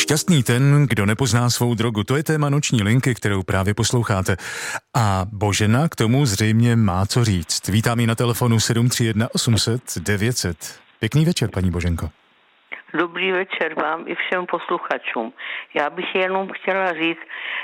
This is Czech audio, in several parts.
Šťastný ten, kdo nepozná svou drogu, to je téma Noční linky, kterou právě posloucháte. A Božena k tomu zřejmě má co říct. Vítám ji na telefonu 731 800 900. Pěkný večer, paní Boženko. Dobrý večer vám i všem posluchačům. Já bych jenom chtěla říct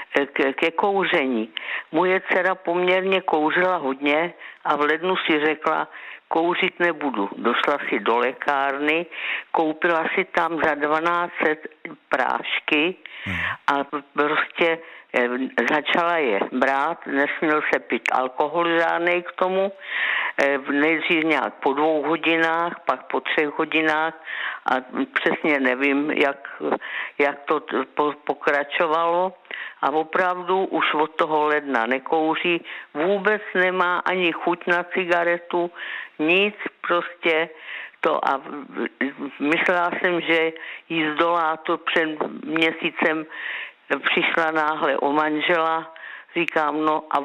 ke kouření. Moje dcera poměrně kouřila hodně a v lednu si řekla, kouřit nebudu. Došla si do lékárny, koupila si tam za 1200 prášky a prostě začala je brát, nesměl se pít alkohol žádnej k tomu, nejdřív nějak po 2 hodinách, pak po 3 hodinách a přesně nevím, jak to pokračovalo a opravdu už od toho ledna nekouří, vůbec nemá ani chuť na cigaretu, nic prostě to a myslela jsem, že jí zdolá to před měsícem. Přišla náhle o manžela, říkám, no a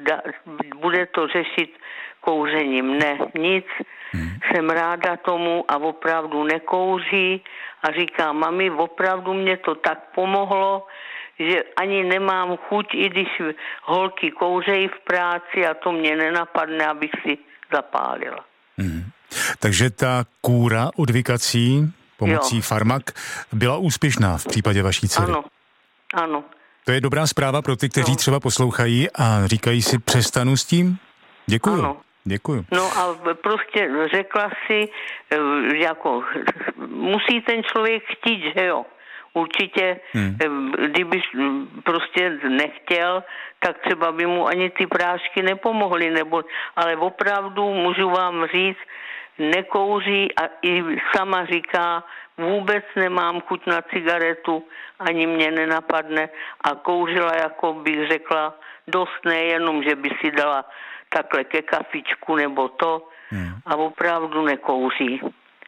bude to řešit kouřením. Ne, nic, jsem ráda tomu a opravdu nekouří a říkám, mami, opravdu mě to tak pomohlo, že ani nemám chuť, i když holky kouřejí v práci a to mě nenapadne, abych si zapálila. Takže ta kůra odvykací pomocí farmak byla úspěšná v případě vaší dcery. Ano. To je dobrá zpráva pro ty, kteří třeba poslouchají a říkají si, přestanu s tím? Děkuju. Ano. Děkuju. No a prostě řekla si, jako musí ten člověk chtít, že jo. Určitě, kdyby prostě nechtěl, tak třeba by mu ani ty prášky nepomohly, ale opravdu můžu vám říct, nekouří a i sama říká, vůbec nemám chuť na cigaretu, ani mě nenapadne a kouřila, jako bych řekla, dost nejenom, že by si dala takhle ke kafičku nebo to a opravdu nekouří.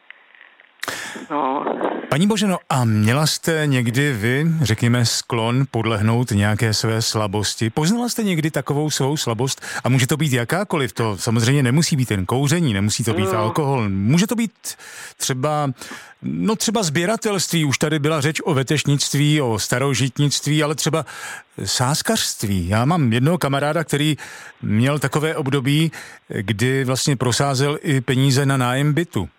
No. Paní Boženo, a měla jste někdy vy, řekněme, sklon podlehnout nějaké své slabosti? Poznala jste někdy takovou svou slabost? A může to být jakákoliv, to samozřejmě nemusí být jen kouření, nemusí to být alkohol, může to být třeba sběratelství, už tady byla řeč o vetešnictví, o starožitnictví, ale třeba sázkařství. Já mám jednoho kamaráda, který měl takové období, kdy vlastně prosázel i peníze na nájem bytu.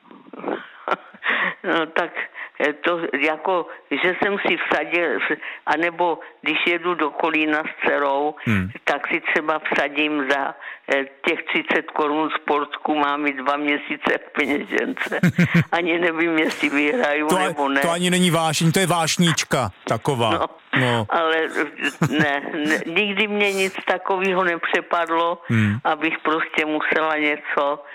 No tak to jako, že jsem si vsadil, anebo když jedu do Kolína s dcerou, tak si třeba vsadím za těch 30 korun sportku, mám i 2 měsíce v peněžence. Ani nevím, jestli vyhraju nebo ne. To ani není vášeň, to je vášnička taková. No. Ale ne, nikdy mě nic takového nepřepadlo, abych prostě musela něco...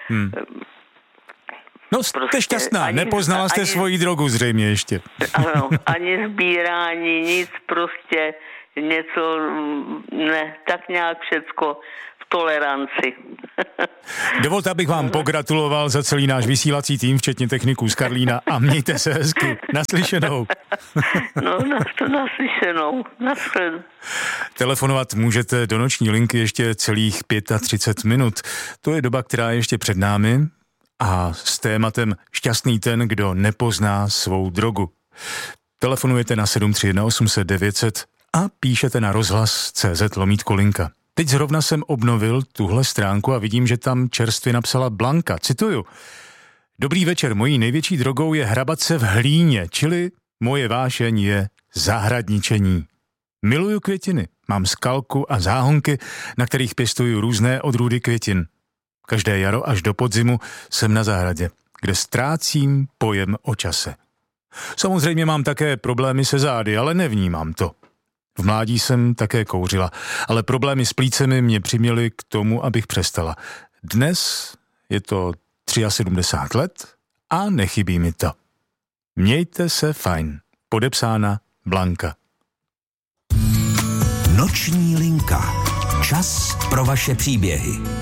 No, jste šťastná, nepoznala jste svoji drogu zřejmě ještě. Ano, ani sbírání, nic, prostě něco, ne, tak nějak všecko v toleranci. Dovolte, abych vám pogratuloval za celý náš vysílací tým, včetně techniků z Karlína a mějte se hezky. Naslyšenou. No, naslyšenou. Naschledanou. Telefonovat můžete do Noční linky ještě celých 35 minut. To je doba, která je ještě před námi. A s tématem Šťastný ten, kdo nepozná svou drogu. Telefonujete na 731 800 900 a píšete na rozhlas.cz/linka. Teď zrovna jsem obnovil tuhle stránku a vidím, že tam čerstvě napsala Blanka. Cituju. Dobrý večer, mojí největší drogou je hrabat se v hlíně, čili moje vášeň je zahradničení. Miluju květiny, mám skalku a záhonky, na kterých pěstuju různé odrůdy květin. Každé jaro až do podzimu jsem na zahradě, kde ztrácím pojem o čase. Samozřejmě mám také problémy se zády, ale nevnímám to. V mládí jsem také kouřila, ale problémy s plícemi mě přiměly k tomu, abych přestala. Dnes je to 73 let a nechybí mi to. Mějte se fajn. Podepsána Blanka. Noční linka. Čas pro vaše příběhy.